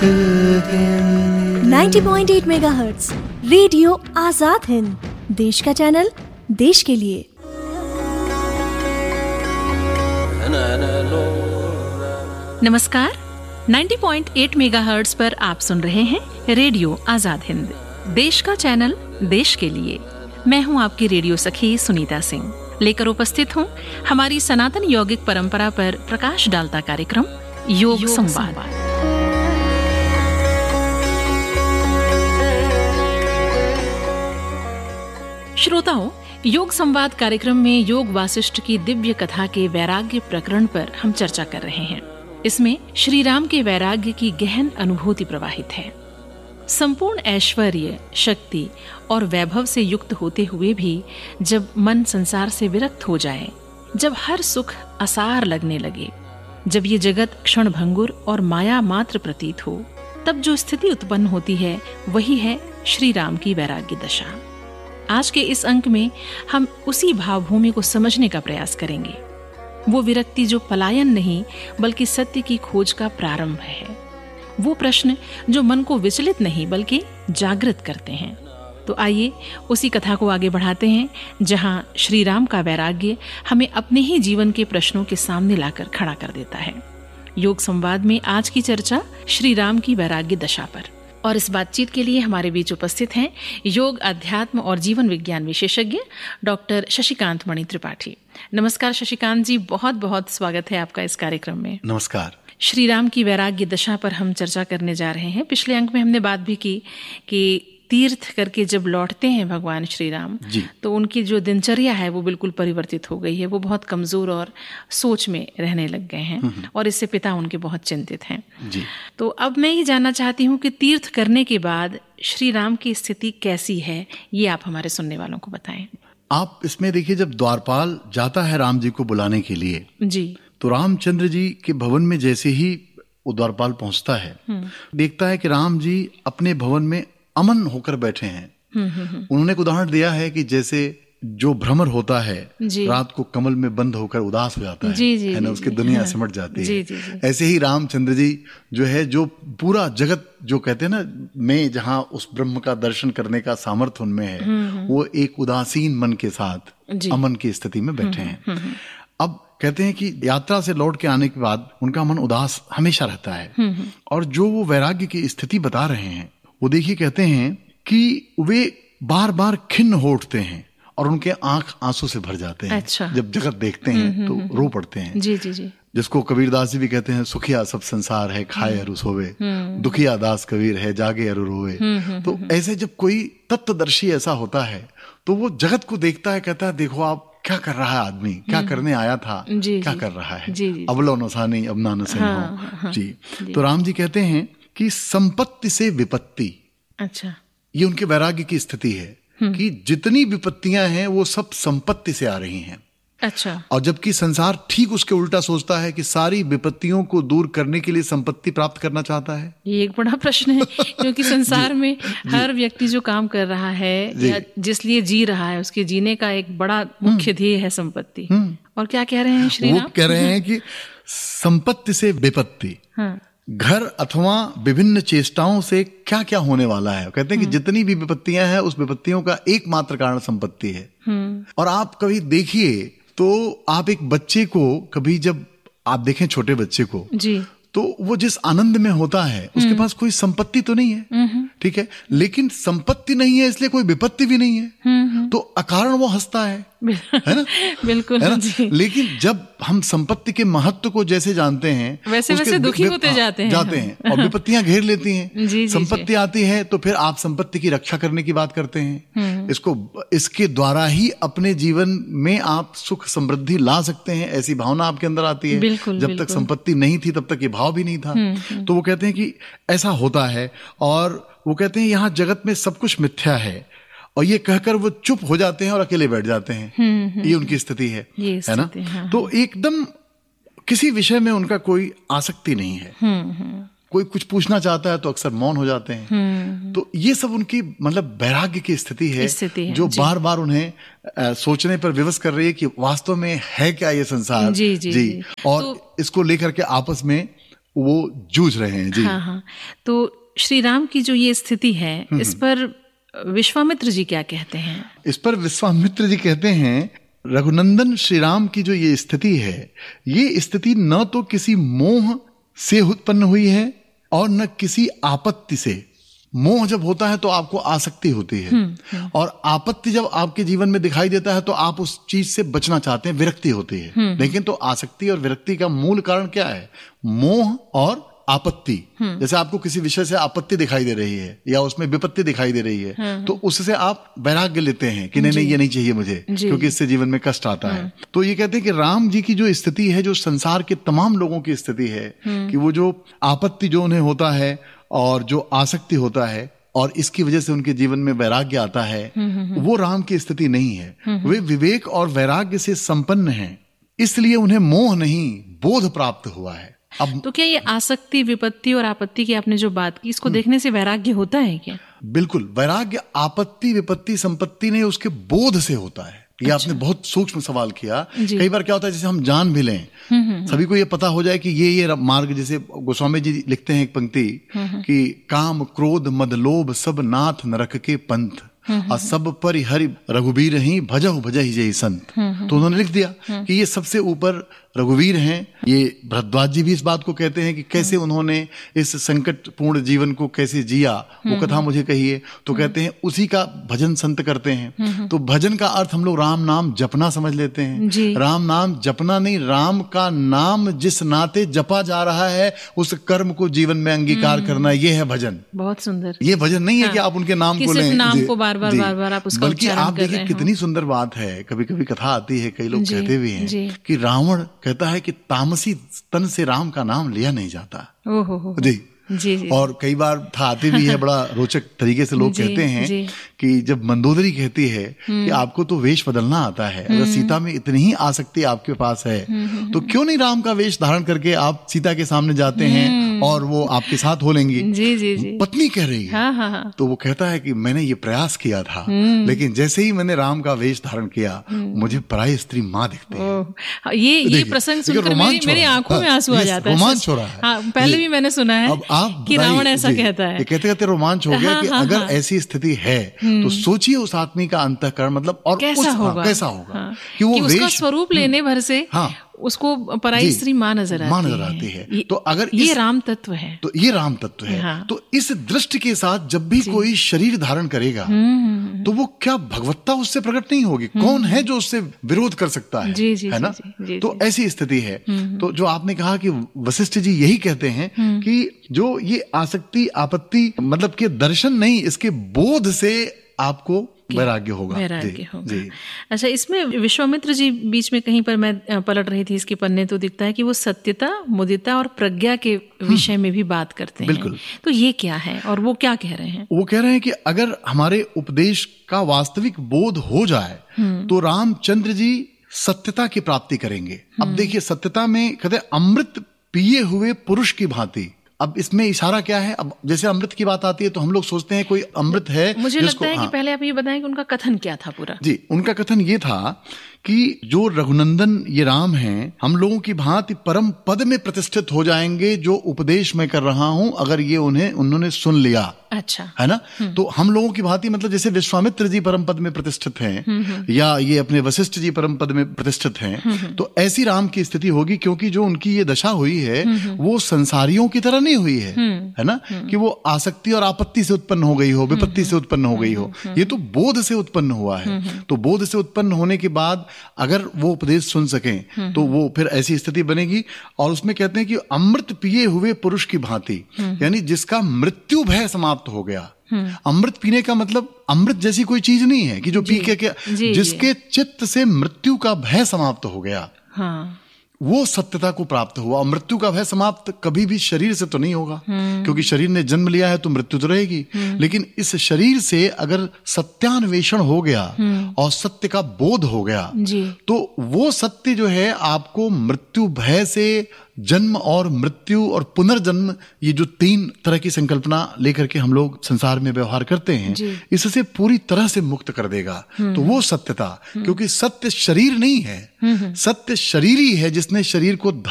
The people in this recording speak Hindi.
हिंद 90.8 मेगाहर्ट्ज रेडियो आजाद हिंद, देश का चैनल, देश के लिए। नमस्कार, 90.8 मेगाहर्ट्ज पर आप सुन रहे हैं रेडियो आजाद हिंद, देश का चैनल, देश के लिए। मैं हूं आपकी रेडियो सखी सुनीता सिंह, लेकर उपस्थित हूं हमारी सनातन यौगिक परंपरा पर प्रकाश डालता कार्यक्रम योग संवाद। श्रोताओं, योग संवाद कार्यक्रम में योग वासिष्ठ की दिव्य कथा के वैराग्य प्रकरण पर हम चर्चा कर रहे हैं। इसमें श्री राम के वैराग्य की गहन अनुभूति प्रवाहित है। संपूर्ण ऐश्वर्य, शक्ति और वैभव से युक्त होते हुए भी जब मन संसार से विरक्त हो जाए, जब हर सुख असार लगने लगे, जब ये जगत क्षणभंगुर और माया मात्र प्रतीत हो, तब जो स्थिति उत्पन्न होती है वही है श्री राम की वैराग्य दशा। आज के इस अंक में हम उसी भावभूमि को समझने का प्रयास करेंगे। वो विरक्ति जो पलायन नहीं बल्कि सत्य की खोज का प्रारंभ है। वो प्रश्न जो मन को विचलित नहीं बल्कि जागृत करते हैं। तो आइए उसी कथा को आगे बढ़ाते हैं, जहां श्री राम का वैराग्य हमें अपने ही जीवन के प्रश्नों के सामने लाकर खड़ा कर देता है। योग संवाद में आज की चर्चा श्री राम की वैराग्य दशा पर, और इस बातचीत के लिए हमारे बीच उपस्थित हैं योग, अध्यात्म और जीवन विज्ञान विशेषज्ञ डॉक्टर शशिकांत मणि त्रिपाठी। नमस्कार शशिकांत जी, बहुत बहुत स्वागत है आपका इस कार्यक्रम में। नमस्कार। श्री राम की वैराग्य दशा पर हम चर्चा करने जा रहे हैं। पिछले अंक में हमने बात भी की कि तीर्थ करके जब लौटते हैं भगवान श्री राम, तो उनकी जो दिनचर्या है वो बिल्कुल परिवर्तित हो गई है। वो बहुत कमजोर और सोच में रहने लग गए हैं और इससे पिता उनके बहुत चिंतित हैं जी। तो अब मैं ये जानना चाहती हूँ कि तीर्थ करने के बाद श्री राम की स्थिति कैसी है, ये आप हमारे सुनने वालों को बताएं। आप इसमें देखिए, जब द्वारपाल जाता है राम जी को बुलाने के लिए जी, तो रामचंद्र जी के भवन में जैसे ही वो द्वारपाल पहुंचता है, देखता है कि राम जी अपने भवन में अमन होकर बैठे हैं। उन्होंने एक उदाहरण दिया है कि जैसे जो भ्रमर होता है रात को कमल में बंद होकर उदास हो जाता है ना, उसकी दुनिया सिमट जाती है। ऐसे ही रामचंद्र जी जो है, जो पूरा जगत जो कहते हैं ना में, जहाँ उस ब्रह्म का दर्शन करने का सामर्थ्य उनमें है, वो एक उदासीन मन के साथ अमन की स्थिति में बैठे हैं। अब कहते हैं कि यात्रा से लौट के आने के बाद उनका मन उदास हमेशा रहता है, और जो वो वैराग्य की स्थिति बता रहे हैं वो देखिए, कहते हैं कि वे बार बार खिन्न हो उठते हैं और उनके आंख आंसू से भर जाते हैं। अच्छा। जब जगत देखते हैं तो रो पड़ते हैं जी जी जी। जिसको कबीरदास जी भी कहते हैं, सुखिया सब संसार है, खाए अरु सोवे, दुखिया दास कबीर है, जागे अरु रोवे। तो ऐसे जब कोई तत्वदर्शी ऐसा होता है तो वो जगत को देखता है, कहता है देखो आप क्या कर रहा है आदमी, क्या करने आया था, क्या कर रहा है, अबलो नसानी अब ना नसनी हो जी। तो राम जी कहते हैं कि संपत्ति से विपत्ति, अच्छा, ये उनके वैराग्य की स्थिति है कि जितनी विपत्तियां हैं वो सब संपत्ति से आ रही हैं। अच्छा। और जबकि संसार ठीक उसके उल्टा सोचता है कि सारी विपत्तियों को दूर करने के लिए संपत्ति प्राप्त करना चाहता है। ये एक बड़ा प्रश्न है क्योंकि संसार में हर व्यक्ति जो काम कर रहा है या जिस लिए जी रहा है, उसके जीने का एक बड़ा मुख्य ध्येय है संपत्ति। और क्या कह रहे हैं श्री राम? वो कह रहे हैं कि संपत्ति से विपत्ति, घर अथवा विभिन्न चेष्टाओं से क्या क्या होने वाला है। कहते हैं कि जितनी भी विपत्तियां हैं उस विपत्तियों का एकमात्र कारण संपत्ति है। और आप कभी देखिए तो आप एक बच्चे को, कभी जब आप देखें छोटे बच्चे को जी, तो वो जिस आनंद में होता है उसके पास कोई संपत्ति तो नहीं है, ठीक है, लेकिन संपत्ति नहीं है इसलिए कोई विपत्ति भी नहीं है, तो अकारण वो हंसता है ना, बिल्कुल है ना? लेकिन जब हम संपत्ति के महत्व को जैसे जानते हैं वैसे दुखी होते जाते हैं और विपत्तियां घेर लेती हैं। संपत्ति आती है तो फिर आप संपत्ति की रक्षा करने की बात करते हैं। इसके द्वारा ही अपने जीवन में आप सुख समृद्धि ला सकते हैं, ऐसी भावना आपके अंदर आती है। जब तक संपत्ति नहीं थी तब तक ये भाव भी नहीं था। तो वो कहते हैं कि ऐसा होता है, और वो कहते हैं यहाँ जगत में सब कुछ मिथ्या है, और ये कहकर वो चुप हो जाते हैं और अकेले बैठ जाते हैं। ये उनकी स्थिति है ना। तो एकदम किसी विषय में उनका कोई आसक्ति नहीं है। कोई कुछ पूछना चाहता है तो अक्सर मौन हो जाते हैं। तो ये सब उनकी मतलब वैराग्य की स्थिति है जो बार बार उन्हें सोचने पर विवश कर रही है कि वास्तव में है क्या ये संसार। जी। और तो इसको लेकर के आपस में वो जूझ रहे हैं। जी हाँ। तो श्री राम की जो ये स्थिति है, इस पर विश्वामित्र जी क्या कहते हैं? इस पर विश्वामित्र जी कहते हैं, रघुनंदन श्री राम की जो ये स्थिति है, ये स्थिति न तो किसी मोह से उत्पन्न हुई है और न किसी आपत्ति से। मोह जब होता है तो आपको आसक्ति होती है, और आपत्ति जब आपके जीवन में दिखाई देता है तो आप उस चीज से बचना चाहते हैं, विरक्ति होती है। लेकिन तो आसक्ति और विरक्ति का मूल कारण क्या है? मोह और आपत्ति। जैसे आपको किसी विषय से आपत्ति दिखाई दे रही है या उसमें विपत्ति दिखाई दे रही है, तो उससे आप वैराग्य लेते हैं कि नहीं ये नहीं चाहिए मुझे, क्योंकि इससे जीवन में कष्ट आता है। तो ये कहते हैं कि राम जी की जो स्थिति है, जो संसार के तमाम लोगों की स्थिति है, कि वो जो आपत्ति जो उन्हें होता है और जो आसक्ति होता है और इसकी वजह से उनके जीवन में वैराग्य आता है, वो राम की स्थिति नहीं है। वे विवेक और वैराग्य से संपन्न हैं, इसलिए उन्हें मोह नहीं बोध प्राप्त हुआ है। अब तो क्या ये आसक्ति, विपत्ति और आपत्ति की आपने जो बात की, इसको देखने से वैराग्य होता है क्या? बिल्कुल, वैराग्य आपत्ति, विपत्ति, संपत्ति नहीं, उसके बोध से होता है। ये आपने बहुत सूक्ष्म सवाल किया। कई बार क्या होता है, जैसे हम जान भी लें, सभी को ये पता हो जाए कि ये मार्ग, जैसे गोस्वामी जी लिखते हैं एक पंक्ति कि काम क्रोध मद लोभ सब नाथ नरक के पंथ, और सब पर हरि रघुवीर ही भजहु भजहि जय संत। तो उन्होंने लिख दिया कि ये सबसे ऊपर रघुवीर हैं। ये भरद्वाज जी भी इस बात को कहते हैं कि कैसे उन्होंने इस संकटपूर्ण जीवन को कैसे जिया, वो कथा मुझे कहिए। तो कहते हैं उसी का भजन संत करते हैं। तो भजन का अर्थ हम लोग राम नाम जपना समझ लेते हैं। राम नाम जपना नहीं, राम का नाम जिस नाते जपा जा रहा है उस कर्म को जीवन में अंगीकार करना, ये है भजन। बहुत सुंदर। ये भजन नहीं है कि आप उनके नाम को लें, नाम को बार बार आप उसका बल्कि आप देखिए कितनी सुंदर बात है। कभी कभी कथा आती है, कई लोग कहते भी हैं कि रावण कहता है कि तामसी तन से राम का नाम लिया नहीं जाता। जी। और कई बार था आती भी है, बड़ा रोचक तरीके से लोग कहते हैं कि जब मंदोदरी कहती है कि आपको तो वेश बदलना आता है, अगर सीता में इतनी ही आसक्ति आपके पास है तो क्यों नहीं राम का वेश धारण करके आप सीता के सामने जाते हैं और वो आपके साथ हो लेंगी। जी। पत्नी कह रही है। हाँ। तो वो कहता है कि मैंने ये प्रयास किया था, लेकिन जैसे ही मैंने राम का वेश धारण किया मुझे पराई स्त्री माँ दिखती है। ये प्रसंग सुनकर मेरी आंखों में आंसू आ जाता है। रोमांच हो रहा है। पहले भी मैंने सुना है कि रावण ऐसा कहता है। कहते रोमांच हो गया कि अगर ऐसी स्थिति है तो सोचिए उस आदमी का अंतःकरण, मतलब और कैसा होगा कि वो उसका स्वरूप लेने भर से उसको पराई स्त्री माँ नजर आती है। तो अगर ये राम तत्व है, तो ये राम तत्व है। तो इस दृष्टि के साथ जब भी कोई शरीर धारण करेगा तो वो क्या भगवत्ता उससे प्रकट नहीं होगी? कौन है जो उससे विरोध कर सकता है? है ना? तो ऐसी स्थिति है। तो जो आपने कहा कि वशिष्ठ जी यही कहते हैं कि जो ये आसक्ति, आपत्ति, मतलब कि दर्शन नहीं, इसके बोध से आपको वैराग्य होगा। अच्छा, इसमें विश्वामित्र जी बीच में कहीं पर मैं पलट रही थी इसके पन्ने, तो दिखता है कि वो सत्यता, मुदिता और प्रज्ञा के विषय में भी बात करते हैं। बिल्कुल। तो ये क्या है और वो क्या कह रहे हैं? वो कह रहे हैं कि अगर हमारे उपदेश का वास्तविक बोध हो जाए तो रामचंद्र जी सत्यता की प्राप्ति करेंगे। अब देखिए, सत्यता में कहते अमृत पिए हुए पुरुष की भांति। अब इसमें इशारा क्या है? अब जैसे अमृत की बात आती है तो हम लोग सोचते हैं कोई अमृत है। मुझे लगता है कि पहले आप ये बताएं कि उनका कथन क्या था पूरा। जी, उनका कथन ये था कि जो रघुनंदन ये राम हैं, हम लोगों की भांति परम पद में प्रतिष्ठित हो जाएंगे। जो उपदेश मैं कर रहा हूं, अगर ये उन्होंने सुन लिया, अच्छा, है ना, तो हम लोगों की भांति, मतलब जैसे विश्वामित्र जी परम पद में प्रतिष्ठित हैं या ये अपने वशिष्ठ जी परम पद में प्रतिष्ठित हैं, तो ऐसी राम की स्थिति होगी। क्योंकि जो उनकी ये दशा हुई है वो संसारियों की तरह नहीं हुई है ना, कि वो आसक्ति और आपत्ति से उत्पन्न हो गई हो, विपत्ति से उत्पन्न हो गई हो। ये तो बोध से उत्पन्न हुआ है। तो बोध से उत्पन्न होने के बाद अगर वो उपदेश सुन सकें तो वो फिर ऐसी स्थिति बनेगी। और उसमें कहते हैं कि अमृत पिए हुए पुरुष की भांति, यानी जिसका मृत्यु भय समाप्त हो गया। अमृत पीने का मतलब अमृत जैसी कोई चीज नहीं है कि जो पी के जिसके चित्त से मृत्यु का भय समाप्त हो गया, वो सत्यता को प्राप्त हुआ। मृत्यु का भय समाप्त कभी भी शरीर से तो नहीं होगा, क्योंकि शरीर ने जन्म लिया है तो मृत्यु तो रहेगी। लेकिन इस शरीर से अगर सत्यान्वेषण हो गया और सत्य का बोध हो गया तो वो सत्य जो है आपको मृत्यु भय से, जन्म और मृत्यु और पुनर्जन्म, ये जो तीन तरह की संकल्पना लेकर के हम लोग संसार में व्यवहार करते हैं, इससे पूरी तरह से मुक्त कर देगा। तो वो सत्यता, क्योंकि सत्य शरीर नहीं है, सत्य शरीर ही है जिसने शरीर को